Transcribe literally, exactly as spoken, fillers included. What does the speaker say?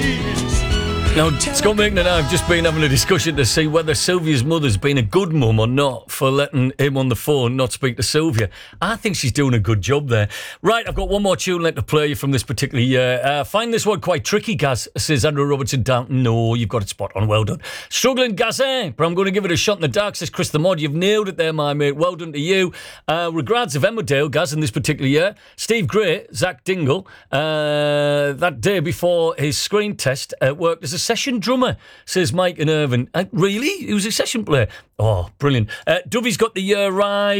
Now, Scott Makin and I have just been having a discussion to see whether Sylvia's mother's been a good mum or not for letting him on the phone not speak to Sylvia. I think she's doing a good job there. Right, I've got one more tune left to play you from this particular year. Uh, find this one quite tricky, Gaz, says Andrew Robertson Downton. No, you've got it spot on. Well done. Struggling, Gaz, eh? But I'm going to give it a shot in the dark, says Chris the Mod. You've nailed it there, my mate. Well done to you. Uh, regards of Emmerdale, Gaz, in this particular year. Steve Gray, Zach Dingle, uh, that day before his screen test, uh, worked as a session drummer, says Mike and Irvin. Uh, really? He was a session player? Oh, brilliant. Uh, Dovey's got the year right.